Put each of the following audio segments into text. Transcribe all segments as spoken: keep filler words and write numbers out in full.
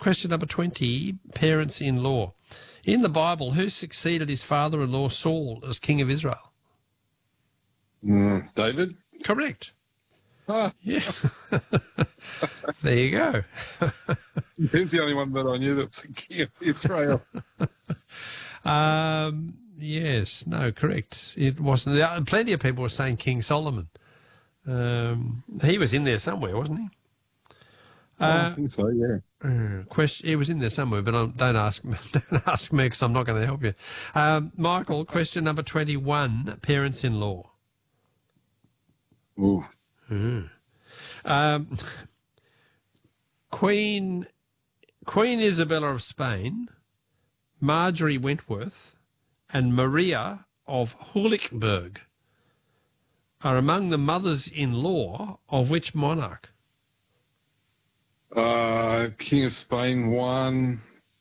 question number twenty, parents-in-law. In the Bible, who succeeded his father-in-law Saul as king of Israel? Mm, David? Correct. Ah. Yeah. There you go. He's the only one that I knew that's the king of Israel. um, yes, no, correct. It wasn't. Plenty of people were saying King Solomon. Um, he was in there somewhere, wasn't he? Oh, Uh, I think so, yeah. Uh, question. He was in there somewhere, but I'm, don't ask me. Don't ask me because I'm not going to help you. Um, Michael, question number twenty-one. Parents-in-law. Ooh. Mm. Um, Queen Queen Isabella of Spain, Marjorie Wentworth, and Maria of Hulichberg are among the mothers-in-law of which monarch? Uh, King of Spain one.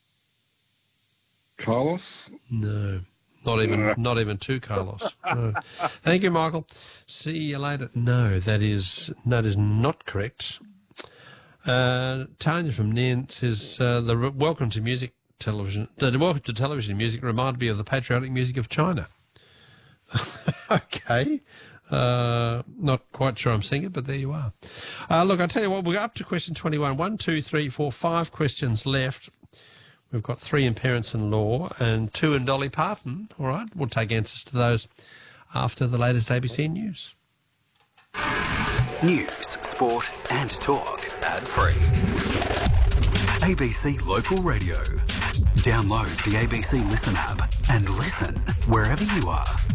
Carlos? No, not even not even two Carlos. No. Thank you, Michael. See you later. No, that is that is not correct. Uh, Tanya from Nairn says uh, the re- welcome to music television. The welcome to television music reminded me of the patriotic music of China. Okay. Uh, not quite sure I'm seeing it, but there you are. Uh, look, I'll tell you what, we're up to question twenty-one. One, two, three, four, five questions left. We've got three in parents-in-law and two in Dolly Parton. All right, we'll take answers to those after the latest A B C News. News, sport and talk. Ad-free. A B C Local Radio. Download the A B C Listen app and listen wherever you are.